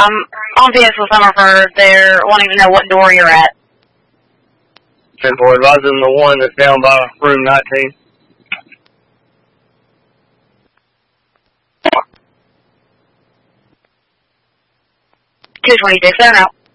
On Phoenixville Summerford, they're wanting to know what door you're at. 10-4, advising the one that's down by room 19. 226, 7 out.